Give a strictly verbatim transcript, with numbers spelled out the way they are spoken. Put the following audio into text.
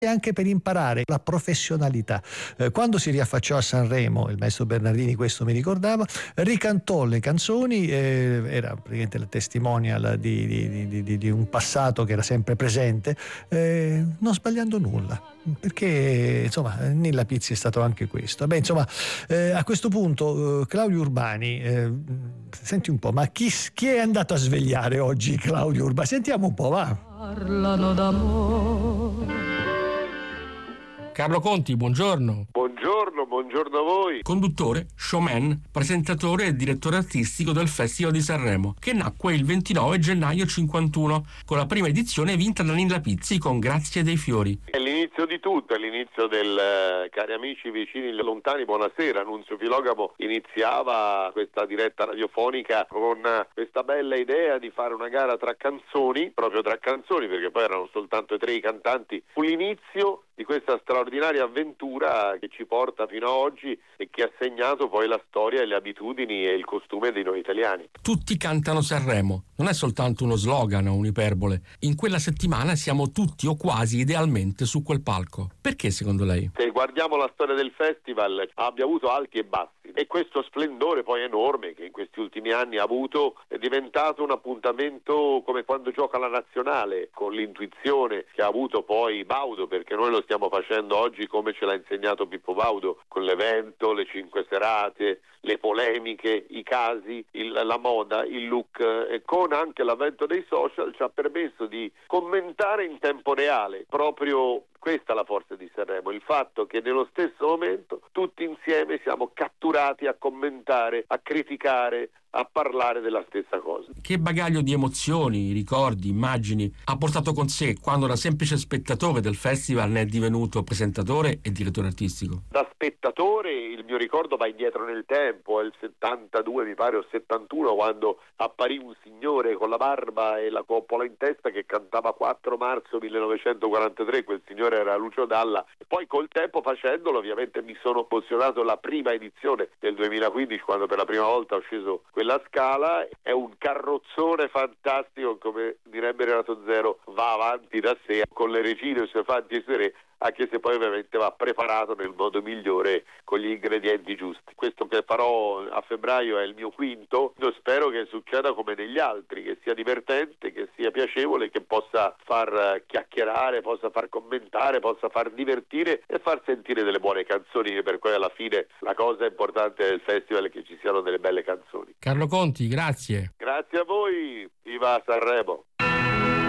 e anche per imparare la professionalità. Eh, quando si riaffacciò a Sanremo, il maestro Bernardini questo mi ricordava, ricantò le canzoni, eh, era praticamente la testimonial di, di, di, di, di un passato che era sempre presente, eh, non sbagliando nulla, perché insomma Nilla Pizzi è stato anche questo. Beh, insomma, eh, a questo punto eh, Claudio Urbani, eh, senti un po', ma chi, chi è andato a svegliare oggi Claudio Urbani? Sentiamo un po', va. Parlano d'amore. Carlo Conti, buongiorno. Buongiorno, buongiorno a voi. Conduttore, showman, presentatore e direttore artistico del Festival di Sanremo, che nacque il ventinove gennaio cinquantuno, con la prima edizione vinta da Nilla Pizzi con Grazie dei fiori. È l'inizio di tutto, è l'inizio del eh, cari amici, vicini, lontani, buonasera. Nunzio Filogamo iniziava questa diretta radiofonica con eh, questa bella idea di fare una gara tra canzoni, proprio tra canzoni, perché poi erano soltanto tre i cantanti. Fu l'inizio di questa straordinaria avventura che ci porta fino a oggi e che ha segnato poi la storia e le abitudini e il costume di noi italiani. Tutti cantano Sanremo, non è soltanto uno slogan o un'iperbole. In quella settimana siamo tutti o quasi idealmente su quel palco. Perché secondo lei? Se guardiamo la storia del festival, abbia avuto alti e bassi, e questo splendore poi enorme che in questi ultimi anni ha avuto è diventato un appuntamento come quando gioca la nazionale, con l'intuizione che ha avuto poi Baudo, perché noi lo stiamo facendo oggi come ce l'ha insegnato Pippo Baudo, con l'evento, le cinque serate, le polemiche, i casi, il, la moda, il look, e con anche l'avvento dei social ci ha permesso di commentare in tempo reale. Proprio questa è la forza di Sanremo, il fatto che nello stesso momento tutti insieme siamo catturati a commentare, a criticare, a parlare della stessa cosa. Che bagaglio di emozioni, ricordi, immagini ha portato con sé quando da semplice spettatore del festival ne è divenuto presentatore e direttore artistico? Da spettatore il mio ricordo va indietro nel tempo, è il settantadue mi pare o settantuno, quando apparì un signore con la barba e la coppola in testa che cantava quattro marzo millenovecentoquarantatré, quel signore era Lucio Dalla. E poi col tempo facendolo ovviamente mi sono emozionato la prima edizione del duemilaquindici, quando per la prima volta ho sceso quella scala. È un carrozzone fantastico, come direbbe Renato Zero, va avanti da sé con le regine, i suoi fanti e i suoi re, anche se poi ovviamente va preparato nel modo migliore con gli ingredienti giusti. Questo che farò a febbraio è il mio quinto. Io spero che succeda come negli altri, che sia divertente, che sia piacevole, che possa far chiacchierare, possa far commentare, possa far divertire e far sentire delle buone canzoni, per cui alla fine la cosa importante del festival è che ci siano delle belle canzoni. Carlo Conti, grazie. Grazie a voi, viva Sanremo.